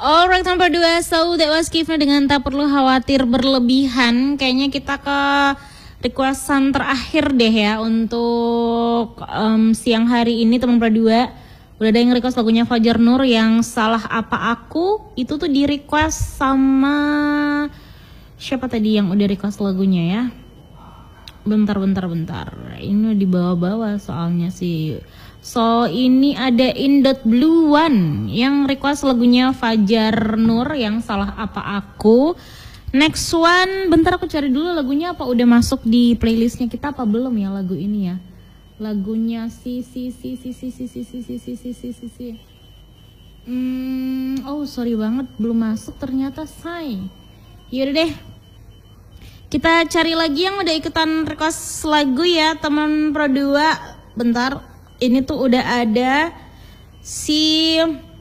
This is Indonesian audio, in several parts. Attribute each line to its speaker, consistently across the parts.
Speaker 1: Alright, nomor 2, so that was Kifna dengan tak perlu khawatir berlebihan. Kayaknya kita ke requestan terakhir deh ya untuk siang hari ini teman berdua. Udah ada yang request lagunya Fajar Nur yang Salah Apa Aku. Itu tuh di request sama siapa tadi yang udah request lagunya ya? Bentar. Ini di bawah-bawah soalnya sih. So ini ada Indot Blue One yang request lagunya Fajar Nur yang Salah Apa Aku. Next one, bentar aku cari dulu lagunya apa udah masuk di playlistnya kita apa belum ya lagu ini ya. Lagunya oh sorry banget belum masuk ternyata say. Yaudah deh. Kita cari lagi yang udah ikutan request lagu ya teman Pro 2. Bentar. Ini tuh udah ada si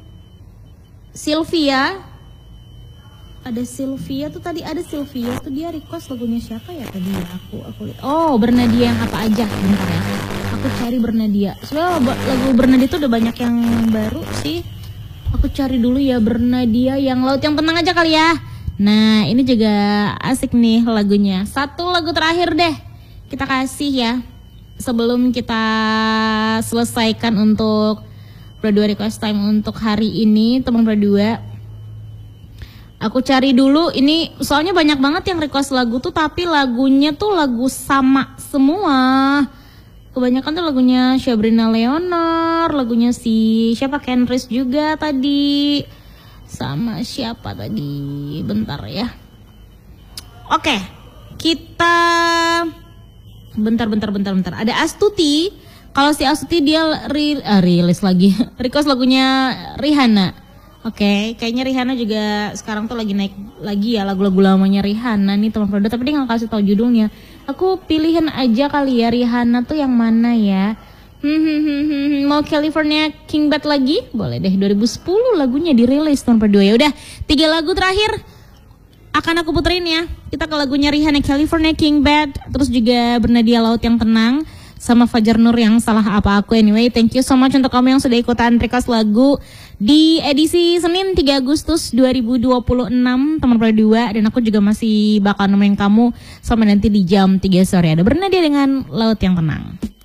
Speaker 1: Sylvia. Ada Sylvia tuh tadi ada Sylvia tuh dia request lagunya siapa ya tadi ya aku lihat. Oh, Bernadia yang apa aja. Bentar ya. Aku cari Bernadia. Soalnya lagu Bernadia tuh udah banyak yang baru sih. Aku cari dulu ya Bernadia yang Laut yang Tenang aja kali ya. Nah, ini juga asik nih lagunya. Satu lagu terakhir deh. Kita kasih ya. Sebelum kita selesaikan untuk berdua request time untuk hari ini teman berdua. Aku cari dulu ini soalnya banyak banget yang request lagu tuh tapi lagunya tuh lagu sama semua. Kebanyakan tuh lagunya Sabrina Leonor, lagunya si siapa Kenris juga tadi. Sama siapa tadi? Bentar ya. Oke. Kita Bentar. Ada Astuti. Kalau si Astuti dia rilis lagi. Request lagunya Rihanna. Oke, kayaknya Rihanna juga sekarang tuh lagi naik lagi ya lagu-lagu lamanya Rihanna nih teman produk. Tapi dia nggak kasih tahu judulnya. Aku pilihin aja kali ya Rihanna tuh yang mana ya. Mau California King Bad lagi? Boleh deh. 2010 lagunya dirilis teman produk. Ya udah 3 lagu terakhir akan aku puterin ya. Kita ke lagunya Rihanna California King Bad, terus juga Bernadia Laut yang Tenang, sama Fajar Nur yang Salah Apa Aku. Anyway, thank you so much untuk kamu yang sudah ikutan request lagu di edisi Senin 3 Agustus 2026 teman berdua. Dan aku juga masih bakal nemenin kamu sampai nanti di jam 3 sore. Ada Bernadia dengan Laut yang Tenang.